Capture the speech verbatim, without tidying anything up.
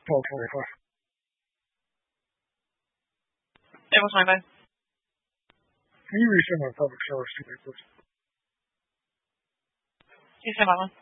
Okay, fine. It was fine, bye. Can you resend my public service to me, please? You said, Mama.